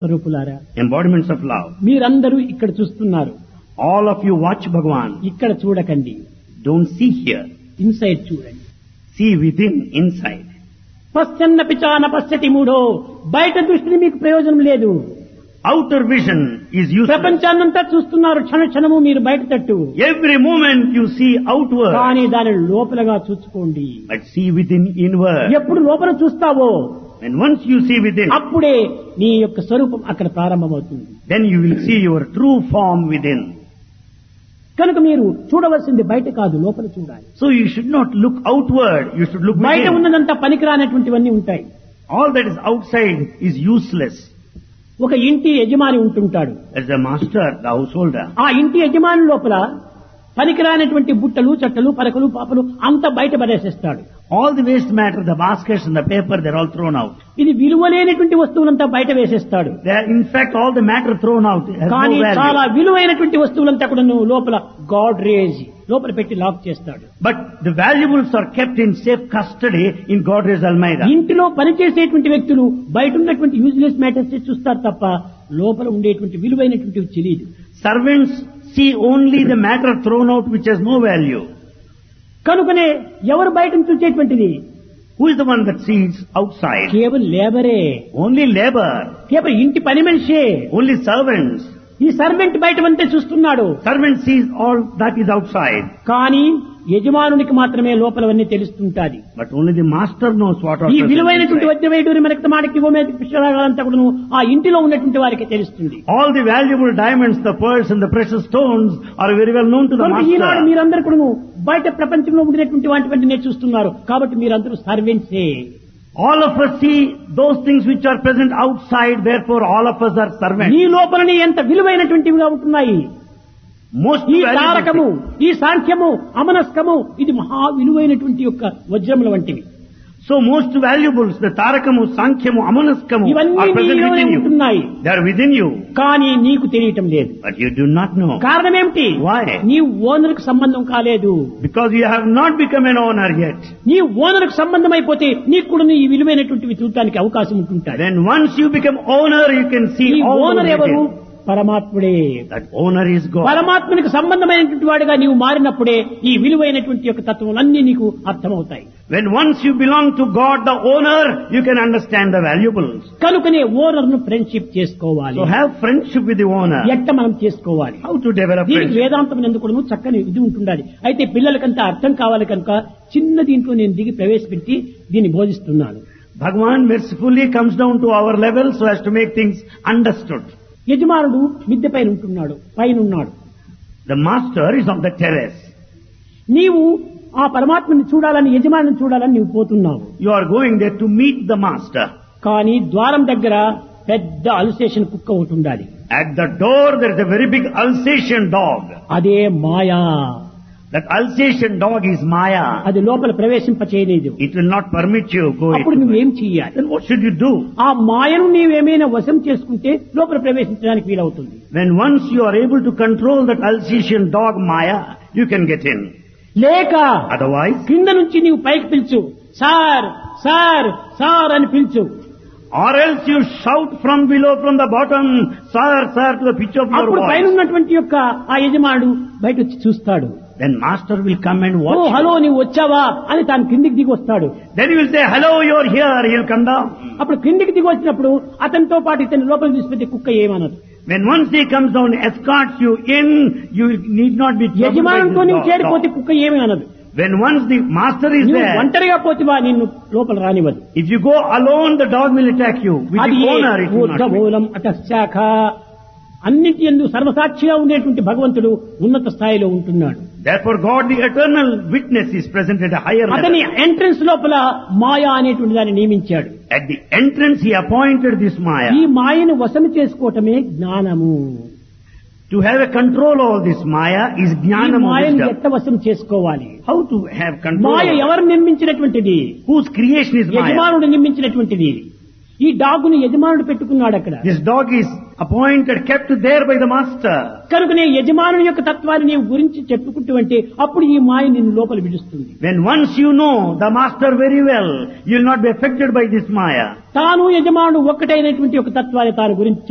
స్వరూపులారా, embodiments of love. మీరందరూ ఇక్కడ చూస్తున్నారు. All of you watch Bhagavan. ఇక్కడ చూడకండి, Don't see here. ఇన్సైడ్ చూడండి. See within, inside. పశ్చన్న పిచాన పశ్చతి మూఢో, బయట దృష్టిని మీకు ప్రయోజనం లేదు. Outer vision is useless. ప్రపంచాన్నంతా చూస్తున్నారు, క్షణ క్షణము మీరు బయట తట్టు, Every moment you see outward, కానీ దాని లోపలగా చూసుకోండి. but see within, inward. ఎప్పుడు లోపల చూస్తావో And once you see within, అప్పుడే నీ యొక్క స్వరూపం అక్కడ ప్రారంభమవుతుంది. then you will see your true form within. కనుక మీరు చూడవలసింది బయట కాదు, లోపల చూడాలి. So you should not look outward, you should look బయట within. ఉన్నదంతా పనికిరానటువంటివన్నీ ఉంటాయి. All that is outside is useless. ఒక ఇంటి యజమాని ఉంటుంటాడు. As the master, the householder. ఆ ఇంటి యజమాని లోపల పనికిరానటువంటి బుట్టలు, చట్టలు, పరకలు, పాపలు అంతా బయట పడేసేస్తాడు. All the waste matter, the baskets and the paper, they're all thrown out. ఇది విలువలేనటువంటి వస్తువులంతా బయట వేసేస్తాడు. They are, in fact, all the matter thrown out has కానీ no చాలా value. విలువైనటువంటి వస్తువులంతా కూడా నువ్వు లోపల గాడ్రేజ్ లోపల పెట్టి లాక్ చేస్తాడు. But the valuables are kept in safe custody in Godrej Almeida. ఇంటిలో పనిచేసేటువంటి వ్యక్తులు బయట ఉన్నటువంటి యూజ్లెస్ మ్యాటర్స్ చూస్తారు తప్ప లోపల ఉండేటువంటి విలువైనటువంటివి తెలియదు. Servants see only the matter thrown out which has no value. కనుకనే ఎవరు బయటను చూసేటువంటిది? Who is the one that sees outside? కేవలం లేబరే, Only labor, కేవలం ఇంటి పని మనిషే. only servants. ఈ సర్వెంట్ బయటవంతే చూస్తున్నాడు, Servant sees all that is outside, కానీ యజమానునికి మాత్రమే లోపలవన్నీ తెలుస్తుంటాది. but only the master knows what ఈ are విలువైనటువంటి inside. వజ్రవైడూరి మనకి మాటకి పుష్పరాగాలంతా కూడా ఆ ఇంటిలో ఉన్నటువంటి వారికి తెలుస్తుంది. All the valuable diamonds, the pearls and the precious stones are very well known to the కనుక ఈనాడు master. మీరందరూ కూడా బయట ప్రపంచంలో ఉండినటువంటి వాటివన్నీ చూస్తున్నారు, కాబట్టి మీరందరూ సర్వెంట్సే. All of us see those things which are present outside, therefore all of us are servants. నీ లోపలని ఎంత విలువైనటువంటివిగా ఉంటున్నాయి. Most ఈ valuable తారకము, things. ఈ సాంఖ్యము, అమనస్కము ఇది మహా విలువైనటువంటి యొక్క వజ్రముల వంటివి. So most valuables, the Tarakamu, Sankhyamu, Amanaskamu ఇవన్నీ are present నీలోనే within you. ఉంటున్నాయి, They are within you, కానీ నీకు తెలియటం లేదు. but you do not know. కారణం ఏమిటి? Why? నీ ఓనర్కు సంబంధం కాలేదు. Because you have not become an owner yet. నీ ఓనర్కు సంబంధం అయిపోతే నీకు కూడా ఈ విలువైనటువంటివి చూడటానికి అవకాశం ఉంటుంటాయి. Then once you become owner, you can see ఈ all ఓనర్ those ఎవరు? details. పరమాత్ముడే. That owner is God. పరమాత్మునికి సంబంధమైనటువంటి వాడిగా నీవు మారినప్పుడే ఈ విలువైనటువంటి యొక్క తత్వములన్నీ నీకు అర్థమవుతాయి. When once you belong to God, the owner, you can understand the valuables. కనుకనే ఓనర్ ను ఫ్రెండ్షిప్ చేసుకోవాలి. So have friendship with the owner. ఎట్ట మనం చేసుకోవాలి? How to develop దీనికి friendship? వేదాంతం ఎందుకు చక్కని ఇది ఉంటుండాలి. అయితే పిల్లలకంతా అర్థం కావాలి కనుక చిన్న దీంట్లో నేను దిగి ప్రవేశపెట్టి దీన్ని బోధిస్తున్నాను. Bhagavan mercifully comes down to our level so as to make things understood. యజమానుడు మిద్దె పైన ఉంటున్నాడు, పైన ఉన్నాడు. The master is on the terrace. నీవు ఆ పరమాత్మని చూడాలని, యజమానిని చూడాలని నీవు పోతున్నావు. You are going there to meet the master. కానీ ద్వారం దగ్గర పెద్ద అల్సేషన్ కుక్క ఒకటి ఉండాలి. At the door there is a very big Alsatian dog. అదే మాయా. That Alsatian dog is Maya. అది లోపల ప్రవేశింప చేయలేదు. It will not permit you go అప్పుడు into it. నువ్వేం చెయ్యాలి? Then what should you do? ఆ మాయను నీవేమైనా వశం చేసుకుంటే లోపల ప్రవేశించడానికి వీలవుతుంది. When once you are able to control that Alsatian dog Maya, you can get in. లేక Otherwise, కింద నుంచి నీవు పైకి పిలుచు, సార్ సార్ సార్ అని పిలుచు. or else you shout from below, from the bottom, sir, sir, to the pitch of your అప్పుడు పైన voice. ఉన్నటువంటి యొక్క ఆ యజమానుడు బయట వచ్చి చూస్తాడు. Then master will come and oh watch hello you. నీవు వచ్చావా అని తాను కిందికి దిగి వస్తాడు. Then he will say, hello, you're here. He'll come down. అప్పుడు కిందికి దిగి వచ్చినప్పుడు అతనితో పాటు ఇతని లోపల తీసుకుంటే కుక్క ఏమనదు. When once he comes down, escorts you in, you need not be troubled by యజమానుతో నీవు this చేరిపోతే dog. కుక్క ఏమీ అనదు. When once the master is నువ్వు there, ఒంటరిగా పోతివా నిన్ను లోపల రానివ్వదు. if you go alone, the dog will attack you. With అది the owner, it will not be. ఊర్ధమూలం అతశాఖ అన్నిటి యందు సర్వసాక్షిగా ఉండేటువంటి భగవంతుడు ఉన్నత స్థాయిలో ఉంటున్నాడు. Therefore, God, the eternal witness, is present at a higher అతని level. ఎంట్రన్స్ లోపల మాయా అనేటువంటి దాన్ని నియమించాడు. At the entrance, he appointed this ఈ Maya. మాయను వశము చేసుకోవటమే జ్ఞానము. To have a control over this Maya is ఈ Jnanam మాయను wisdom. ఎట్ట వశం చేసుకోవాలి? How to have control Maya over it? ఎవరు నిర్మించినటువంటిది? Whose creation is Maya? యజమానుడు నిర్మించినటువంటిది. ఈ డాగుని యజమానుడు పెట్టుకున్నాడు అక్కడ. This dog is appointed, kept there by the master. కనుకనే యజమానుని యొక్క తత్వాన్ని నీవు గురించి చెప్పుకుంటూ అంటే అప్పుడు ఈ మాయ నిన్ను లోపల విడుస్తుంది. When once you know the master very well, you will not be affected by this Maya. తాను యజమానుడు ఒక్కటైనటువంటి ఒక తత్వాన్ని తాను గురించి